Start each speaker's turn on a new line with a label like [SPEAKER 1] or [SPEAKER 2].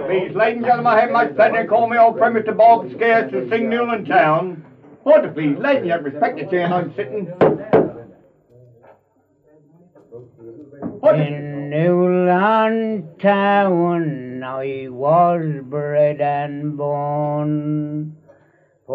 [SPEAKER 1] please, ladies and gentlemen, I have much pleasure to call me old friend Mr. Bob Scarce to sing Newland Town. What please, ladies and gentlemen, respect the chair I'm sitting.
[SPEAKER 2] In Newland Town I was bred and born.